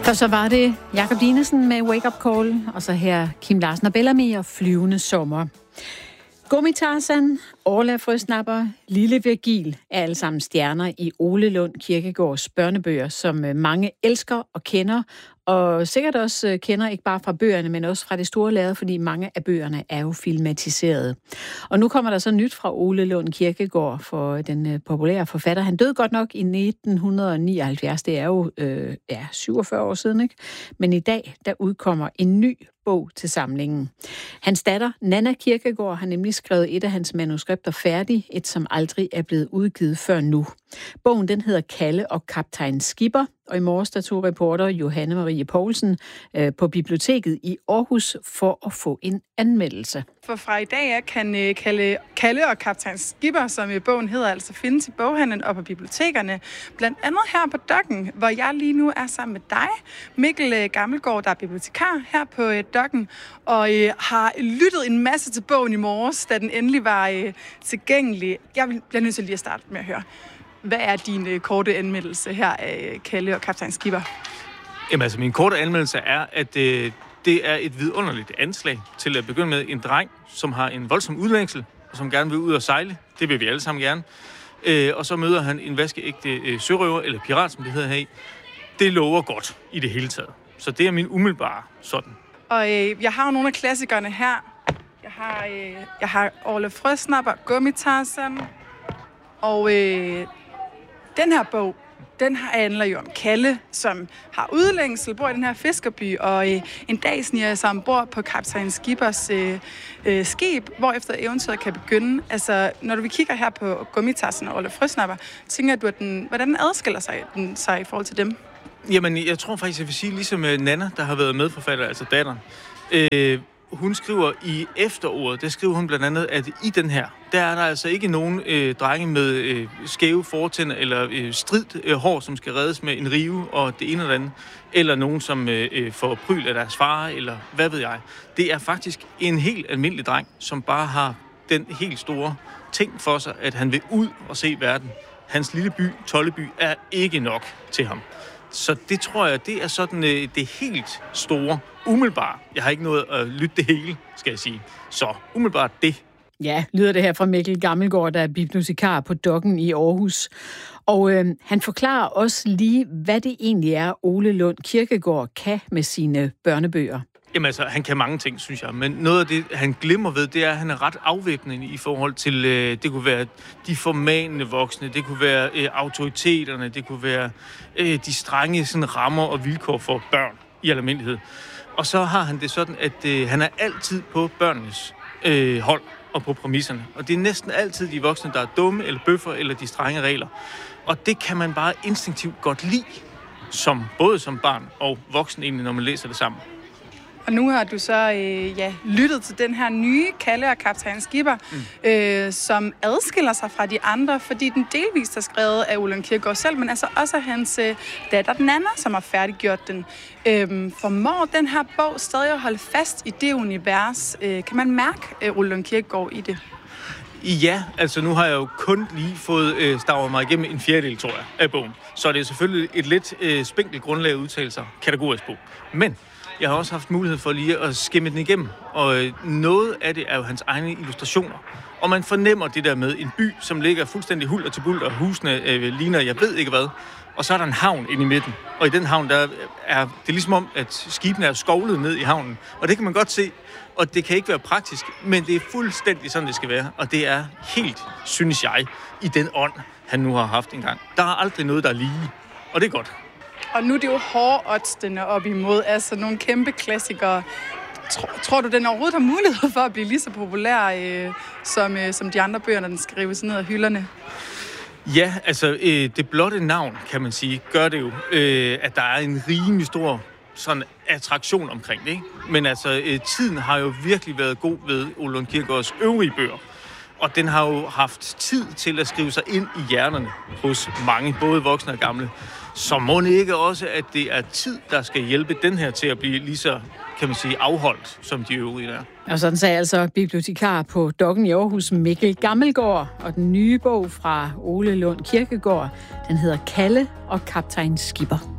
Og så var det Jakob Dinesen med Wake Up Call, og så her Kim Larsen og Bellamy og Flyvende Sommer. Gummi Tarzan, Orla Frøsnapper, Lille Virgil er alle sammen stjerner i Ole Lund Kirkegaards børnebøger, som mange elsker og kender, og sikkert også kender ikke bare fra bøgerne, men også fra det store lærred, fordi mange af bøgerne er jo filmatiseret. Og nu kommer der så nyt fra Ole Lund Kirkegaard, for den populære forfatter. Han døde godt nok i 1979, det er jo 47 år siden, ikke? Men i dag, der udkommer en ny bog til samlingen. Hans datter, Nanna Kirkegaard, har nemlig skrevet et af hans manuskripter færdig, et som aldrig er blevet udgivet før nu. Bogen, den hedder Kalle og Kaptajn Skipper, og i morges der tog reporter Johanne Marie Poulsen på biblioteket i Aarhus for at få en anmeldelse. For fra i dag af kan Kalle og Kaptajn Skipper, som bogen hedder, altså findes i boghandlen og på bibliotekerne. Blandt andet her på Dokken, hvor jeg lige nu er sammen med dig, Mikkel Gammelgaard, der er bibliotekar her på Dokken, og har lyttet en masse til bogen i morges, da den endelig var tilgængelig. Jeg bliver nødt til lige at starte med at høre. Hvad er din korte anmeldelse her af Kalle og Kaptajn Skipper? Jamen altså, min korte anmeldelse er, at det er et vidunderligt anslag til at begynde med. En dreng, som har en voldsom udlængsel, og som gerne vil ud og sejle. Det vil vi alle sammen gerne. Og så møder han en vaskeægte sørøver, eller pirat, som det hedder her i. Det lover godt i det hele taget. Så det er min umiddelbare sådan. Og jeg har jo nogle af klassikerne her. Jeg har Orla Frøsnapper, Gummi Tarzan, og den her bog, den handler jo om Kalle, som har udlængsel, bor i den her fiskerby, og en dag sniger sig ombord på Kaptajn Skippers skib, hvorefter eventyret kan begynde. Altså, når vi kigger her på Gummi Tarzan og Orla Frøsnapper, tænker du, hvordan adskiller sig i forhold til dem? Jamen, jeg tror faktisk, jeg vil sige, ligesom Nanna, der har været medforfatter, altså datteren, hun skriver i efterordet, der skriver hun blandt andet, at i den her, der er der altså ikke nogen drenge med skæve fortænder eller stridt hår, som skal reddes med en rive og det ene eller andet, eller nogen, som får pryl af deres far, eller hvad ved jeg. Det er faktisk en helt almindelig dreng, som bare har den helt store ting for sig, at han vil ud og se verden. Hans lille by, Tolleby, er ikke nok til ham. Så det tror jeg, det er sådan det helt store, umiddelbart. Jeg har ikke nået at lytte det hele, skal jeg sige. Så umiddelbart det. Ja, lyder det her fra Mikkel Gammelgaard, der er bibliotekar på Dokken i Aarhus. Og han forklarer også lige, hvad det egentlig er, Ole Lund Kirkegaard kan med sine børnebøger. Jamen altså, han kan mange ting, synes jeg. Men noget af det, han glemmer ved, det er, at han er ret afvæbnende i forhold til, det kunne være de formanende voksne, det kunne være autoriteterne, det kunne være de strenge sådan, rammer og vilkår for børn i almindelighed. Og så har han det sådan, at han er altid på børnenes hold og på præmisserne. Og det er næsten altid de voksne, der er dumme eller bøffer eller de strenge regler. Og det kan man bare instinktivt godt lide, både som barn og voksen egentlig, når man læser det sammen. Og nu har du så lyttet til den her nye Kalle og Kaptajn Skipper, som adskiller sig fra de andre, fordi den delvist er skrevet af Ole Lund Kirkegaard selv, men altså også af hans datter Nanna, som har færdiggjort den. Formår den her bog stadig at holde fast i det univers? Kan man mærke Ole Lund Kirkegaard i det? Ja, altså nu har jeg jo kun lige fået stavet mig igennem en fjerdedel, tror jeg, af bogen. Så det er selvfølgelig et lidt spinkelt grundlag at udtale sig kategorisk på. Men jeg har også haft mulighed for lige at skimme den igennem, og noget af det er jo hans egne illustrationer. Og man fornemmer det der med en by, som ligger fuldstændig hulter til bulter, og husene ligner, jeg ved ikke hvad, og så er der en havn inde i midten. Og i den havn, der er det ligesom om, at skibene er skovlet ned i havnen. Og det kan man godt se, og det kan ikke være praktisk, men det er fuldstændig sådan, det skal være. Og det er helt, synes jeg, i den ånd, han nu har haft engang. Der er aldrig noget, der er lige, og det er godt. Og nu er det jo hårde odds, den er op imod, altså nogle kæmpe klassikere. Tror du, den overhovedet har mulighed for at blive lige så populær, som de andre bøger, når den skrives ned af hylderne? Ja, altså det blotte navn, kan man sige, gør det jo, at der er en rimelig stor sådan attraktion omkring det, ikke? Men altså, tiden har jo virkelig været god ved Ole Lund Kirkegaards øvrige bøger. Og den har jo haft tid til at skrive sig ind i hjerterne hos mange, både voksne og gamle. Så må det ikke også, at det er tid, der skal hjælpe den her til at blive lige så, kan man sige, afholdt, som de øvrige er. Og sådan sagde altså bibliotekar på Dokken i Aarhus, Mikkel Gammelgaard. Og den nye bog fra Ole Lund Kirkegaard, den hedder Kalle og Kaptajn Skipper.